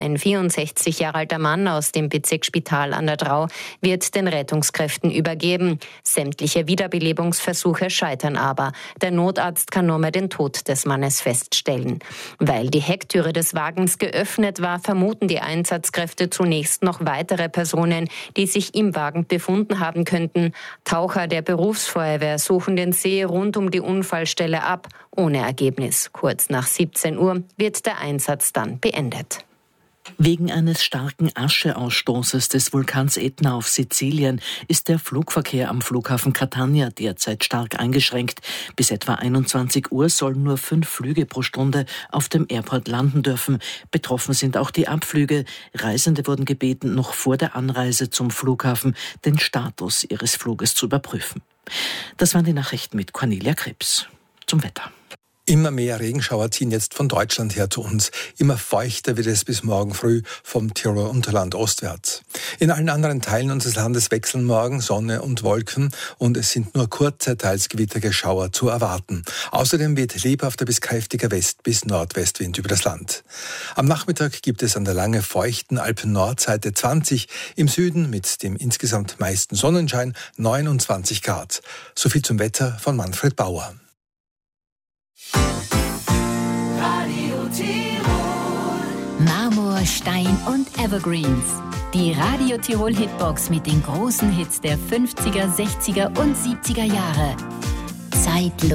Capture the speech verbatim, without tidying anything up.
Ein vierundsechzig Jahre alter Mann aus dem Bezirksspital an der Drau wird den Rettungskräften übergeben. Sämtliche Wiederbelebungsversuche scheitern aber. Der Notarzt kann nur mehr den Tod des Mannes feststellen. Weil die Hecktüre des Wagens geöffnet war, vermuten die Einsatzkräfte zunächst noch weitere Personen, die sich im Wagen befunden haben könnten. Taucher der Berufsfeuerwehr suchen den See rund um die Unfallstelle ab, ohne Ergebnis. Kurz nach siebzehn Uhr wird der Einsatz dann beendet. Wegen eines starken Ascheausstoßes des Vulkans Ätna auf Sizilien ist der Flugverkehr am Flughafen Catania derzeit stark eingeschränkt. Bis etwa einundzwanzig Uhr sollen nur fünf Flüge pro Stunde auf dem Airport landen dürfen. Betroffen sind auch die Abflüge. Reisende wurden gebeten, noch vor der Anreise zum Flughafen den Status ihres Fluges zu überprüfen. Das waren die Nachrichten mit Cornelia Krebs. Zum Wetter. Immer mehr Regenschauer ziehen jetzt von Deutschland her zu uns. Immer feuchter wird es bis morgen früh vom Tiroler Unterland ostwärts. In allen anderen Teilen unseres Landes wechseln morgen Sonne und Wolken und es sind nur kurze, teils gewittrige Schauer zu erwarten. Außerdem weht lebhafter bis kräftiger West- bis Nordwestwind über das Land. Am Nachmittag gibt es an der lange feuchten Alpen-Nordseite zwanzig, im Süden mit dem insgesamt meisten Sonnenschein neunundzwanzig Grad. So viel zum Wetter von Manfred Bauer. Radio Tirol. Marmor, Stein und Evergreens. Die Radio Tirol Hitbox mit den großen Hits der fünfziger, sechziger und siebziger Jahre. Zeitlos.